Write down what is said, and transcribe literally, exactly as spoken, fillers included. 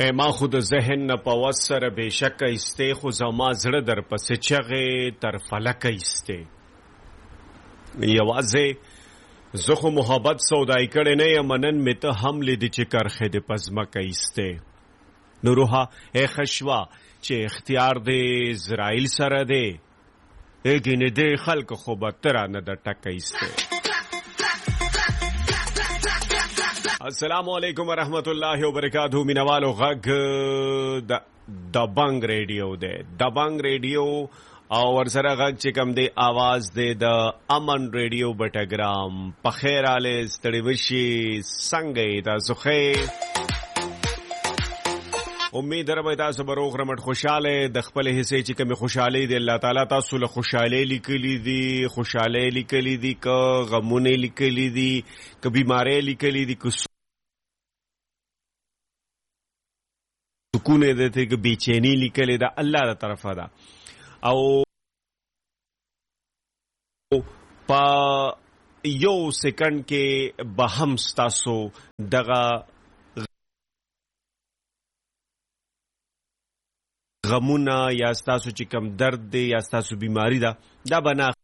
ما خود ذهن نه په وس سره بېشکه ایستې خو زما زړه در پسې چغې تر فلکه ایستې یوازې زه خو محبت سودای کړی نه یم نن مې ته هم لیدې چې کرښې دې په ځمکه ایستې نو روحه ای خشوه چې اختیار دې اسرائیل سره دی ایګینې دې خلکو خو به ته رانه د ټکه ایستې. السلام علیکم ورحمت الله وبرکاتہ. مینوالو غږ د بنګ ریډیو دی د بنګ ریډیو او ورسره غږ چې کوم دی آواز دی د امن ریډیو بټګرام. په خیر آلې ستړي وشي څنګه یې تاسو ښه؟ امید درم تاسو به روغ رمټ خوشاله د خپل حصے چې کوم خوشحالي دی الله تعالی تاسو له خوشحالي لیکلي دي خوشحالي لیکلي دي که غمونه لیکلي دي که بیماری لیکلي دي که سکون دې ته که بیچینی لیکلي ده الله تعالی طرفه ده او په یو سکند کې به هم ستاسو دغه غمونه یا ستاسو چې کم درد دی یا ستاسو بیماری ده دا به نه